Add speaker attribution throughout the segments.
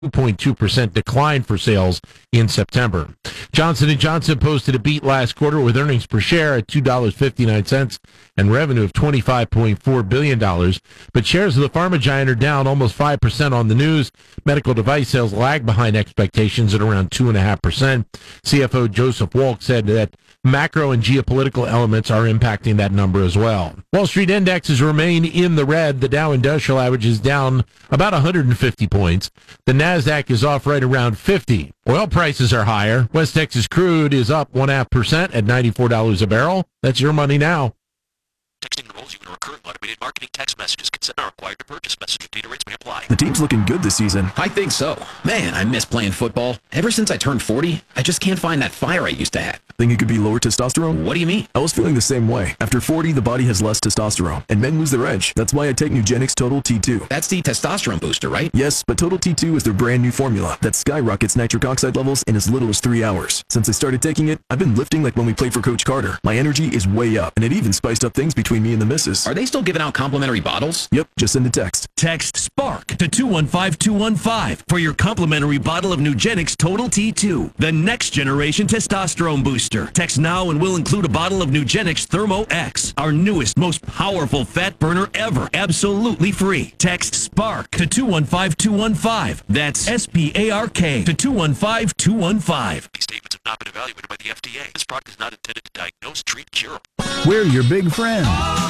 Speaker 1: 2.2% decline for sales in September. Johnson & Johnson posted a beat last quarter with earnings per share at $2.59 and revenue of $25.4 billion. But shares of the pharma giant are down almost 5% on the news. Medical device sales lag behind expectations at around 2.5%. CFO Joseph Wolk said that macro and geopolitical elements are impacting that number as well. Wall Street indexes remain in the red. The Dow Industrial Average is down about 150 points. The NASDAQ is off right around 50. Oil prices are higher. West Texas crude is up 0.5% at $94 a barrel. That's your money now.
Speaker 2: Texting enrolls you in recurring automated marketing text messages. Consent are required to purchase. Message and data rates may apply.
Speaker 3: The team's looking good this season.
Speaker 4: I think so. Man, I miss playing football. Ever since I turned 40, I just can't find that fire I used to have.
Speaker 3: Think it could be lower testosterone?
Speaker 4: What do you mean?
Speaker 3: I was feeling the same way. After 40, the body has less testosterone, and men lose their edge. That's why I take Nugenix Total T2.
Speaker 4: That's the testosterone booster, right?
Speaker 3: Yes, but Total T2 is their brand new formula that skyrockets nitric oxide levels in as little as 3 hours. Since I started taking it, I've been lifting like when we played for Coach Carter. My energy is way up, and it even spiced up things between me and the missus.
Speaker 4: Are they still giving out complimentary bottles?
Speaker 3: Yep, just send a text.
Speaker 5: Text SPARK to 215215 for your complimentary bottle of Nugenix Total T2, the next generation testosterone booster. Text now and we'll include a bottle of Nugenix Thermo X, our newest, most powerful fat burner ever, absolutely free. Text SPARK to 215215. That's SPARK to 215215.
Speaker 2: These statements have not been evaluated by the FDA. This product is not intended to diagnose, treat, cure.
Speaker 6: We're your big friend.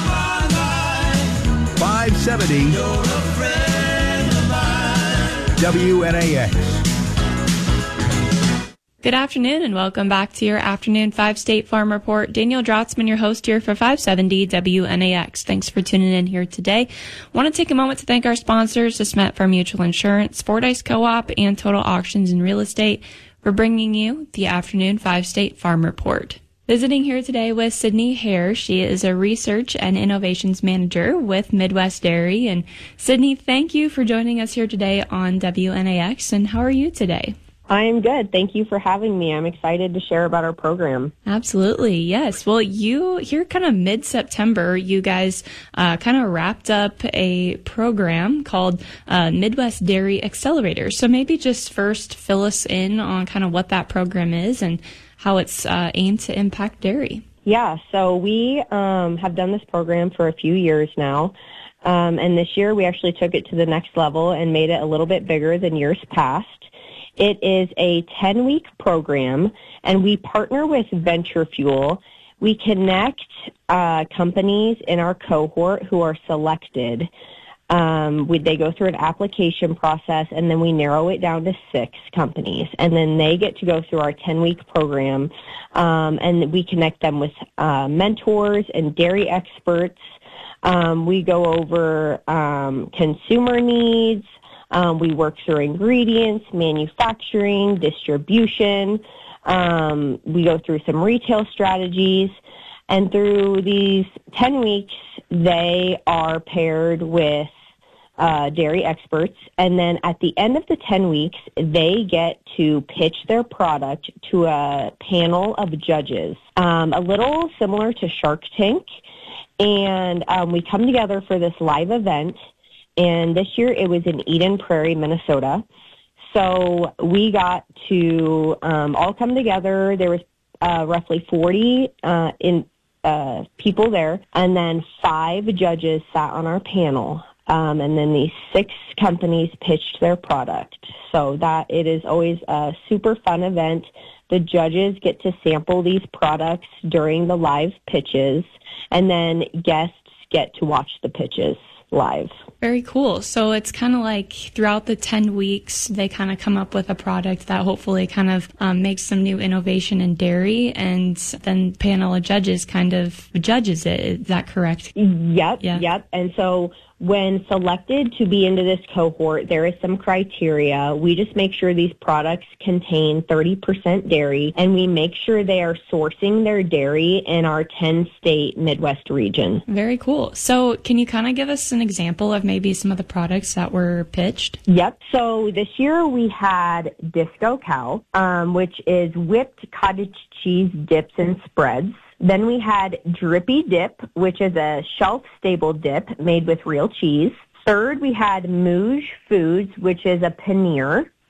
Speaker 6: 570 WNAX.
Speaker 7: Good afternoon and welcome back to your Afternoon 5 State Farm Report. Daniel Drotzman, your host here for 570 WNAX. Thanks for tuning in here today. Want to take a moment to thank our sponsors, DeSmet Farm Mutual Insurance, Fordyce Co-op, and Total Auctions and Real Estate for bringing you the Afternoon 5 State Farm Report. Visiting here today with Sydney Hare. She is a Research and Innovations Manager with Midwest Dairy. And Sydney, thank you for joining us here today on WNAX. And how are you today?
Speaker 8: I am good. Thank you for having me. I'm excited to share about our program.
Speaker 7: Absolutely. Yes. Well, here kind of mid-September, you guys kind of wrapped up a program called Midwest Dairy Accelerator. So maybe just first fill us in on kind of what that program is and how it's aimed to impact dairy.
Speaker 8: Yeah. So we have done this program for a few years now. And this year we actually took it to the next level and made it a little bit bigger than years past. It is a 10-week program, and we partner with Venture Fuel. We connect companies in our cohort who are selected. They go through an application process, and then we narrow it down to 6 companies. And then they get to go through our 10-week program, and we connect them with mentors and dairy experts. We go over consumer needs. We work through ingredients, manufacturing, distribution. We go through some retail strategies. And through these 10 weeks, they are paired with dairy experts. And then at the end of the 10 weeks, they get to pitch their product to a panel of judges, a little similar to Shark Tank. And we come together for this live event. And this year it was in Eden Prairie, Minnesota. So we got to all come together. There was roughly 40 people there, and then 5 judges sat on our panel. And then these 6 companies pitched their product. So that it is always a super fun event. The judges get to sample these products during the live pitches, and then guests get to watch the pitches live.
Speaker 7: Very cool. So it's kind of like throughout the 10 weeks, they kind of come up with a product that hopefully kind of makes some new innovation in dairy, and then panel of judges kind of judges it. Is that correct?
Speaker 8: Yep. And so when selected to be into this cohort, there is some criteria. We just make sure these products contain 30% dairy, and we make sure they are sourcing their dairy in our 10-state Midwest region.
Speaker 7: Very cool. So can you kind of give us an example of maybe some of the products that were pitched?
Speaker 8: Yep. So this year we had Disco Cow, which is whipped cottage cheese dips and spreads. Then we had Drippy Dip, which is a shelf-stable dip made with real cheese. Third, we had Mooj Foods, which is a paneer.